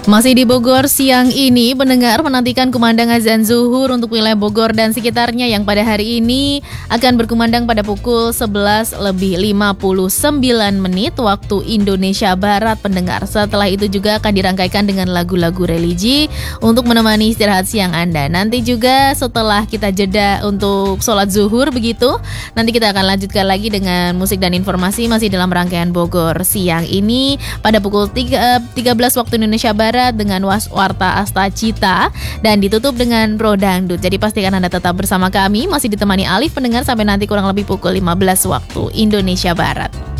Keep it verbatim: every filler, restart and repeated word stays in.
Masih di Bogor siang ini, pendengar menantikan kumandang azan zuhur untuk wilayah Bogor dan sekitarnya yang pada hari ini akan berkumandang pada pukul sebelas lebih lima puluh sembilan menit waktu Indonesia Barat, pendengar. Setelah itu juga akan dirangkaikan dengan lagu-lagu religi untuk menemani istirahat siang Anda. Nanti juga setelah kita jeda untuk sholat zuhur begitu, nanti kita akan lanjutkan lagi dengan musik dan informasi masih dalam rangkaian Bogor siang ini pada pukul tiga belas waktu Indonesia Barat dengan was Warta Asta Cita dan ditutup dengan Pro Dangdut. Jadi pastikan Anda tetap bersama kami, masih ditemani Alif pendengar sampai nanti kurang lebih pukul lima belas waktu Indonesia Barat.